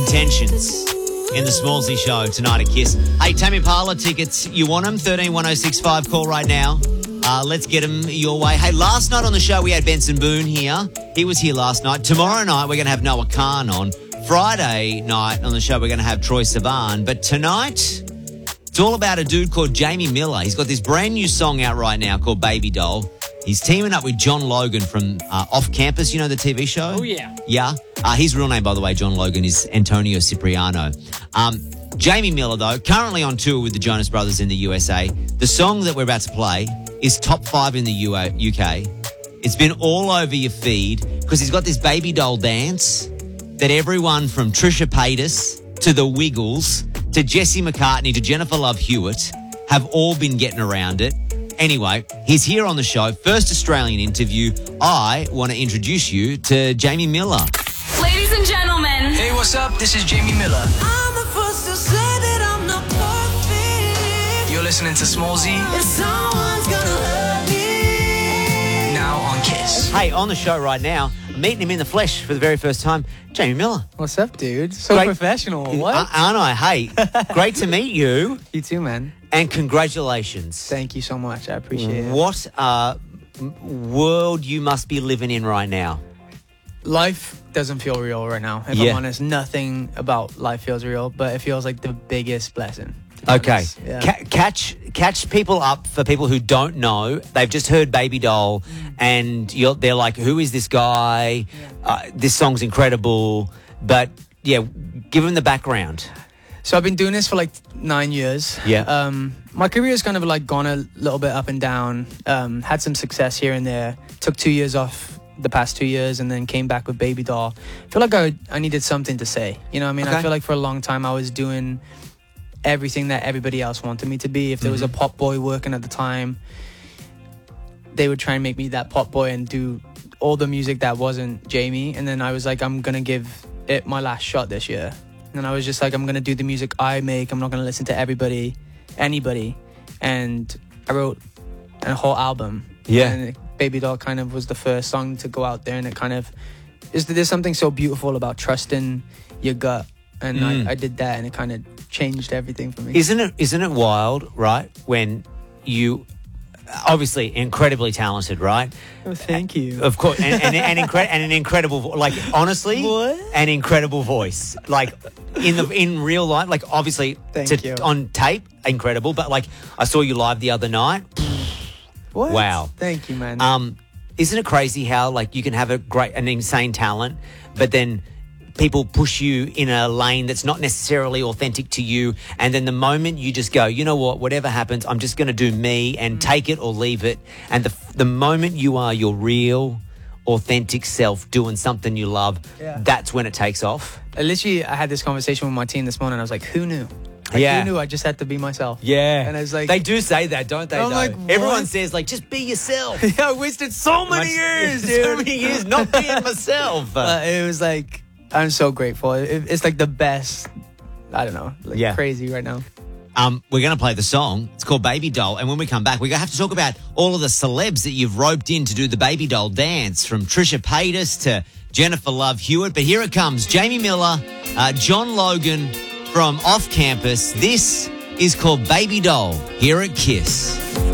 Intentions in the Smallsy Show tonight at Kiss. Hey, Tame Impala tickets, you want them? 131065, call right now. Let's get them your way. Hey, last night on the show we had Benson Boone here. He was here last night. Tomorrow night we're going to have Noah Khan on. Friday night on the show we're going to have Troye Sivan. But tonight, it's all about a dude called Jamie Miller. He's got this brand new song out right now called Baby Doll. He's teaming up with John Logan from Off Campus, you know, the TV show? Oh, yeah. Yeah. His real name, by the way, John Logan, is Antonio Cipriano. Jamie Miller, though, currently on tour with the Jonas Brothers in the USA. The song that we're about to play is top 5 in the UK. It's been all over your feed because he's got this Baby Doll dance that everyone from Trisha Paytas to the Wiggles to Jesse McCartney to Jennifer Love Hewitt have all been getting around it. Anyway, he's here on the show. First Australian interview. I want to introduce you to Jamie Miller. Ladies and gentlemen. Hey, what's up? This is Jamie Miller. I'm the first to say that I'm not perfect. You're listening to Smallsy. If someone's gonna hurt me. Now on Kiss. Hey, on the show right now, meeting him in the flesh for the very first time, Jamie Miller. What's up, dude? So Great. professional. What? Aren't I? Hey, great to meet you. You too, man. And congratulations. Thank you so much. I appreciate it. What world you must be living in right now. Life doesn't feel real right now. If Yeah. I'm honest, nothing about life feels real, but it feels like the biggest blessing. to be Okay. honest. Yeah. Catch people up for people who don't know. They've just heard Baby Doll and they're like, who is this guy? This song's incredible. But, yeah, give them the background. So I've been doing this for like 9 years. Yeah. My career has kind of like gone a little bit up and down. Had some success here and there. Took 2 years off the past 2 years and then came back with Baby Doll. I feel like I needed something to say. You know what I mean? Okay. I feel like for a long time I was doing everything that everybody else wanted me to be. If there was a pop boy working at the time, they would try and make me that pop boy and do all the music that wasn't Jamie. And then I was like, I'm going to give it my last shot this year. And I was just like, I'm going to do the music I make. I'm not going to listen to anybody. And I wrote a whole album. Yeah. And Baby Doll kind of was the first song to go out there. And it kind of there's something so beautiful about trusting your gut. And I did that, and it kind of changed everything for me. Isn't it wild, right? When you obviously incredibly talented, right? Oh, thank you. Of course, and an incredible, like honestly, What? an incredible voice. Like in real life, like obviously Thank you. on tape, incredible. But like I saw you live the other night. What? Wow. Thank you, man. Isn't it crazy how like you can have an insane talent, but then people push you in a lane that's not necessarily authentic to you, and then the moment you just go, you know what, whatever happens, I'm just going to do me and take it or leave it. And the moment you are your real, authentic self doing something you love, that's when it takes off. I had this conversation with my team this morning. I was like, who knew? Like, Yeah. who knew I just had to be myself? Yeah. And I was like... They do say that, don't they, I'm though? like, what? Everyone says, like, just be yourself. I wasted so many years, dude. So many years not being myself. It was like... I'm so grateful. It's like the best. I don't know. Like crazy right now. We're going to play the song. It's called Baby Doll. And when we come back, we're going to have to talk about all of the celebs that you've roped in to do the Baby Doll dance, from Trisha Paytas to Jennifer Love Hewitt. But here it comes. Jamie Miller, John Logan from Off Campus. This is called Baby Doll here at Kiss.